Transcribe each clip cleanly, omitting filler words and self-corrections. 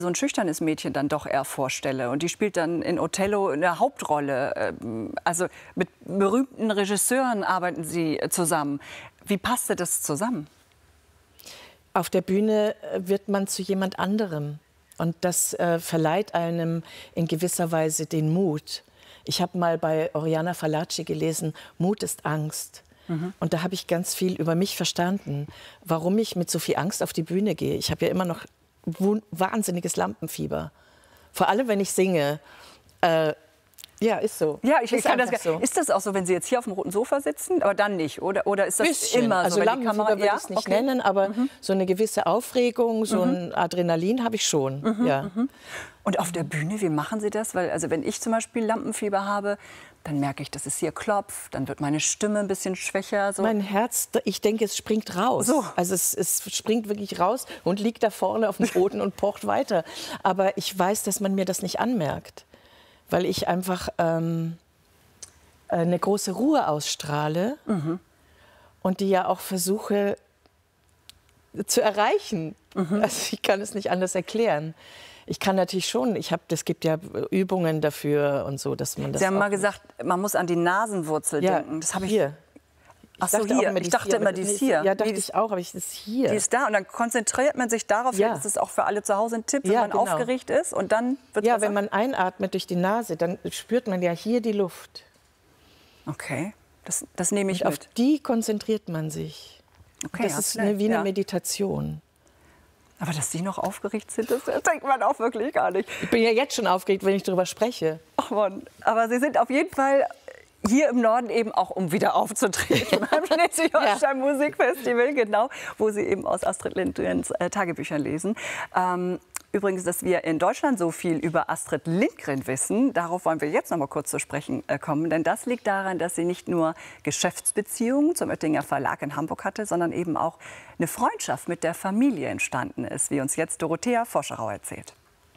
so ein schüchternes Mädchen dann doch eher vorstelle. Und die spielt dann in Othello eine Hauptrolle. Also mit berühmten Regisseuren arbeiten Sie zusammen. Wie passte das zusammen? Auf der Bühne wird man zu jemand anderem. Und das verleiht einem in gewisser Weise den Mut. Ich habe mal bei Oriana Fallaci gelesen, Mut ist Angst. Und da habe ich ganz viel über mich verstanden, warum ich mit so viel Angst auf die Bühne gehe. Ich habe ja immer noch wahnsinniges Lampenfieber. Vor allem, wenn ich singe. Ja, ist so. Ja, ich kann das. So. Ist das auch so, wenn Sie jetzt hier auf dem roten Sofa sitzen, aber dann nicht? Oder ist das Bisschen. immer also so? Lampenfieber würde ich es nicht nennen, aber so eine gewisse Aufregung, so ein Adrenalin habe ich schon. Ja. Und auf der Bühne, wie machen Sie das? Weil, also wenn ich zum Beispiel Lampenfieber habe, dann merke ich, dass es hier klopft, dann wird meine Stimme ein bisschen schwächer. So. Mein Herz, ich denke, es springt raus. So. Also es springt wirklich raus und liegt da vorne auf dem Boden und pocht weiter. Aber ich weiß, dass man mir das nicht anmerkt, weil ich einfach eine große Ruhe ausstrahle und die ja auch versuche zu erreichen. Also ich kann es nicht anders erklären. Ich kann natürlich schon, es gibt ja Übungen dafür und so, dass man das. Sie haben mal gesagt, man muss an die Nasenwurzel denken. Das habe ich hier. Ach so, hier. Ich dachte immer, die ist hier. Ja, dachte ich auch, aber ich ist hier. Die ist da und dann konzentriert man sich darauf. Ja. Das ist auch für alle zu Hause ein Tipp, wenn Ja, man genau. aufgeregt ist und dann wird Ja, wenn man einatmet durch die Nase, dann spürt man ja hier die Luft. Okay, das nehme ich Und auf mit. die konzentriert man sich. Okay, Das ist wie eine Meditation. Aber dass Sie noch aufgeregt sind, das denkt man auch wirklich gar nicht. Ich bin ja jetzt schon aufgeregt, wenn ich darüber spreche. Ach Mann, aber Sie sind auf jeden Fall hier im Norden eben auch, um wieder aufzutreten beim Schleswig-Holstein Musikfestival, genau, wo Sie eben aus Astrid Lindgrens Tagebüchern lesen. Übrigens, dass wir in Deutschland so viel über Astrid Lindgren wissen, darauf wollen wir jetzt noch mal kurz zu sprechen kommen. Denn das liegt daran, dass sie nicht nur Geschäftsbeziehungen zum Oettinger Verlag in Hamburg hatte, sondern eben auch eine Freundschaft mit der Familie entstanden ist, wie uns jetzt Dorothea Voscherau erzählt.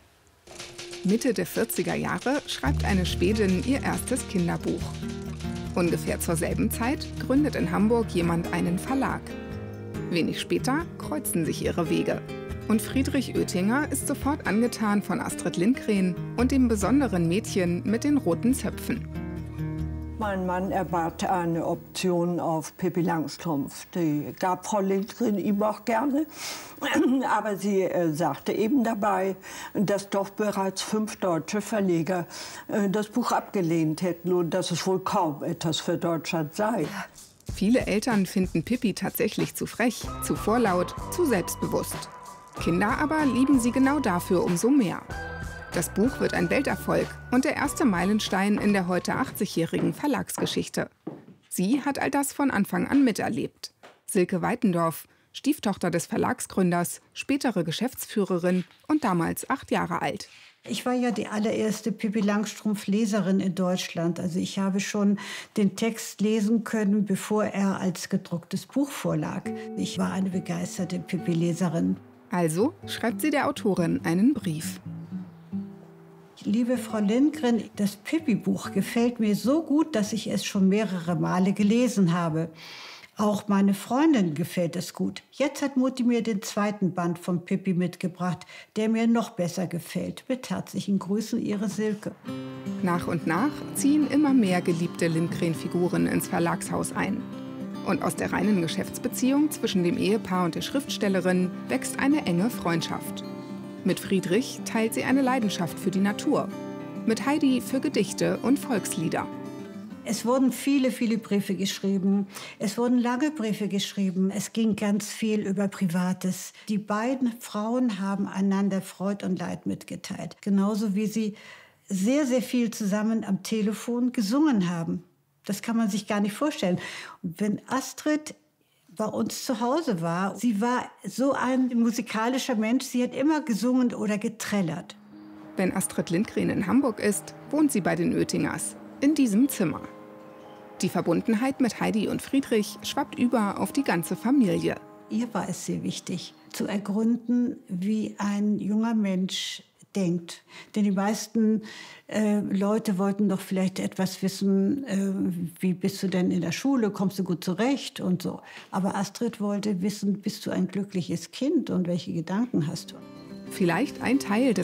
Mitte der 40er Jahre schreibt eine Schwedin ihr erstes Kinderbuch. Ungefähr zur selben Zeit gründet in Hamburg jemand einen Verlag. Wenig später kreuzen sich ihre Wege. Und Friedrich Oetinger ist sofort angetan von Astrid Lindgren und dem besonderen Mädchen mit den roten Zöpfen. Mein Mann erbat eine Option auf Pippi Langstrumpf. Die gab Frau Lindgren ihm auch gerne. Aber sie sagte eben dabei, dass doch bereits 5 deutsche Verleger das Buch abgelehnt hätten und dass es wohl kaum etwas für Deutschland sei. Viele Eltern finden Pippi tatsächlich zu frech, zu vorlaut, zu selbstbewusst. Kinder aber lieben sie genau dafür umso mehr. Das Buch wird ein Welterfolg und der erste Meilenstein in der heute 80-jährigen Verlagsgeschichte. Sie hat all das von Anfang an miterlebt. Silke Weitendorf, Stieftochter des Verlagsgründers, spätere Geschäftsführerin und damals 8 Jahre alt. Ich war ja die allererste Pippi Langstrumpf-Leserin in Deutschland. Also ich habe schon den Text lesen können, bevor er als gedrucktes Buch vorlag. Ich war eine begeisterte Pippi-Leserin. Also schreibt sie der Autorin einen Brief. Liebe Frau Lindgren, das Pippi-Buch gefällt mir so gut, dass ich es schon mehrere Male gelesen habe. Auch meine Freundin gefällt es gut. Jetzt hat Mutti mir den 2. Band von Pippi mitgebracht, der mir noch besser gefällt. Mit herzlichen Grüßen, Ihre Silke. Nach und nach ziehen immer mehr geliebte Lindgren-Figuren ins Verlagshaus ein. Und aus der reinen Geschäftsbeziehung zwischen dem Ehepaar und der Schriftstellerin wächst eine enge Freundschaft. Mit Friedrich teilt sie eine Leidenschaft für die Natur. Mit Heidi für Gedichte und Volkslieder. Es wurden viele, viele Briefe geschrieben. Es wurden lange Briefe geschrieben. Es ging ganz viel über Privates. Die beiden Frauen haben einander Freud und Leid mitgeteilt. Genauso wie sie sehr, sehr viel zusammen am Telefon gesungen haben. Das kann man sich gar nicht vorstellen. Und wenn Astrid bei uns zu Hause war, sie war so ein musikalischer Mensch, sie hat immer gesungen oder getrellert. Wenn Astrid Lindgren in Hamburg ist, wohnt sie bei den Oetingers, in diesem Zimmer. Die Verbundenheit mit Heidi und Friedrich schwappt über auf die ganze Familie. Ihr war es sehr wichtig, zu ergründen, wie ein junger Mensch denkt. Denn die meisten Leute wollten doch vielleicht etwas wissen, wie bist du denn in der Schule, kommst du gut zurecht und so. Aber Astrid wollte wissen, bist du ein glückliches Kind und welche Gedanken hast du? vielleicht ein Teil des